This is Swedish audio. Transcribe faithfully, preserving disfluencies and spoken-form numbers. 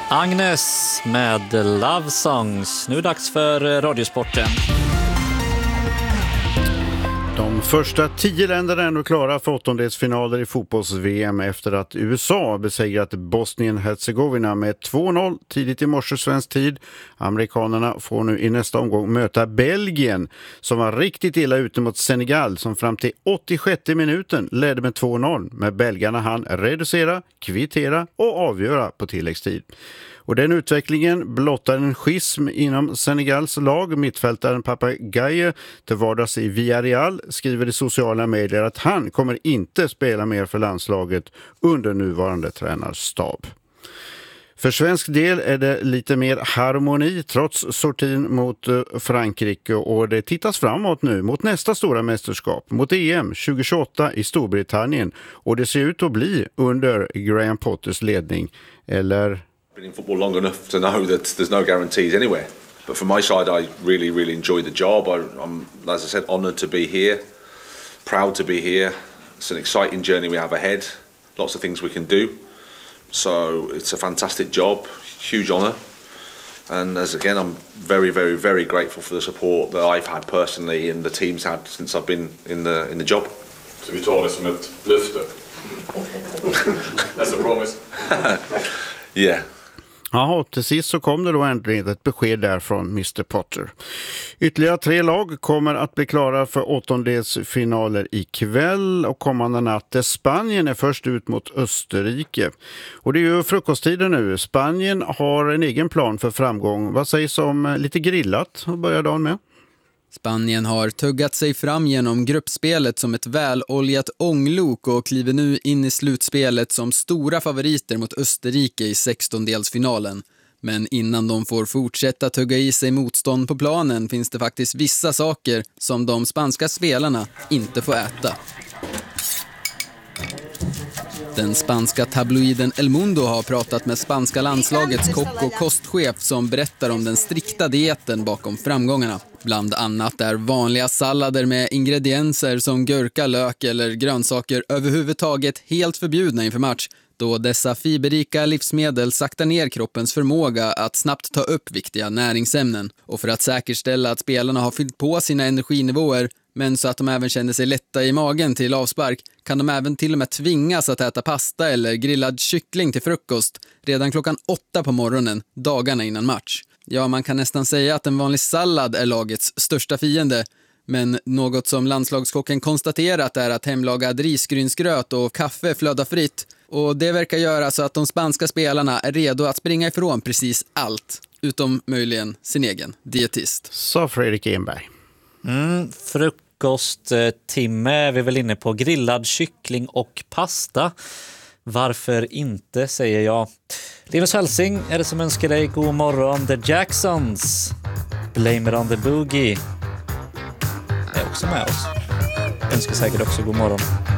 Agnes med Love Songs. Nu är det dags för Radiosporten. De första tio länderna är nu klara för åttondelsfinaler i fotbolls-V M efter att U S A besegrat Bosnien-Herzegovina med två noll tidigt i morse svensk tid. Amerikanerna får nu i nästa omgång möta Belgien som var riktigt illa ute mot Senegal som fram till åttiosjätte minuten ledde med två noll. Men belgarna hann reducera, kvittera och avgöra på tilläggstid. Och den utvecklingen blottar en schism inom Senegals lag. Mittfältaren Papa Gaye till vardags i Villarreal skriver i sociala medier att han kommer inte spela mer för landslaget under nuvarande tränarstab. För svensk del är det lite mer harmoni trots sortin mot Frankrike och det tittas framåt nu mot nästa stora mästerskap, mot E M tjugohundratjugoåtta i Storbritannien och det ser ut att bli under Graham Potters ledning, eller... Been in football long enough to know that there's no guarantees anywhere. But from my side, I really, really enjoy the job. I, I'm, as I said, honoured to be here, proud to be here. It's an exciting journey we have ahead. Lots of things we can do. So it's a fantastic job, huge honour. And as again, I'm very, very, very grateful for the support that I've had personally and the team's had since I've been in the in the job. Så vi tar det som ett löfte. That's a promise. Yeah. Jaha, till sist så kom det då äntligen ett besked där från mister Potter. Ytterligare tre lag kommer att bli klara för åttondelsfinaler ikväll och kommande natt. Spanien är först ut mot Österrike. Och det är ju frukosttiden nu. Spanien har en egen plan för framgång. Vad sägs om lite grillat? Vad börjar dagen med? Spanien har tuggat sig fram genom gruppspelet som ett väloljat ånglok och kliver nu in i slutspelet som stora favoriter mot Österrike i sextondelsfinalen. Men innan de får fortsätta tugga i sig motstånd på planen finns det faktiskt vissa saker som de spanska spelarna inte får äta. Den spanska tabloiden El Mundo har pratat med spanska landslagets kock och kostchef som berättar om den strikta dieten bakom framgångarna. Bland annat är vanliga sallader med ingredienser som gurka, lök eller grönsaker överhuvudtaget helt förbjudna inför match, då dessa fiberrika livsmedel saktar ner kroppens förmåga att snabbt ta upp viktiga näringsämnen. Och för att säkerställa att spelarna har fyllt på sina energinivåer, men så att de även känner sig lätta i magen till avspark, kan de även till och med tvingas att äta pasta eller grillad kyckling till frukost redan klockan åtta på morgonen, dagarna innan match. Ja, man kan nästan säga att en vanlig sallad är lagets största fiende, men något som landslagskocken konstaterat är att hemlagad risgrynsgröt och kaffe flödar fritt, och det verkar göra så att de spanska spelarna är redo att springa ifrån precis allt, utom möjligen sin egen dietist. Sa Fredrik Enberg. Mm, frukosttimme är vi väl inne på. Grillad kyckling och pasta. Varför inte, säger jag. Linus Hälsing är det som önskar dig god morgon. The Jacksons, Blame It On The Boogie, är också med oss. Önskar säkert också god morgon.